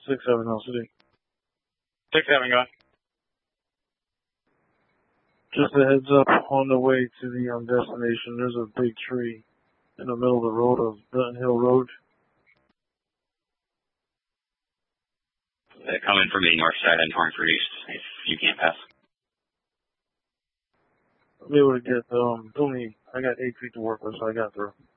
6-7 Hill City. 6-7, go ahead. Just a heads up, on the way to the destination, there's a big tree in the middle of the road of Benton Hill Road. They're coming from the north side on Torringford East, if you can't pass. I'll be able to get, only, I got 8 feet to work with, so I got through.